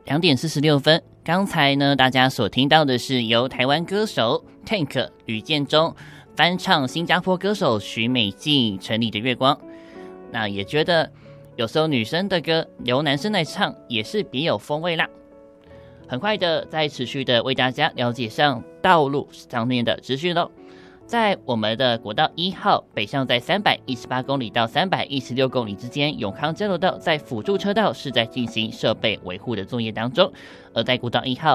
2:46，刚才呢，大家所听到的是由台湾歌手 Tank 吕建中翻唱新加坡歌手许美静成立的月光。那也觉得有时候女生的歌由男生来唱也是别有风味啦。很快的再持续的为大家了解上道路上面的资讯咯。在我们的国道1号北向在318公里到316公里之间，永康交流道在辅助车道是在进行设备维护的作业当中。而在国道1号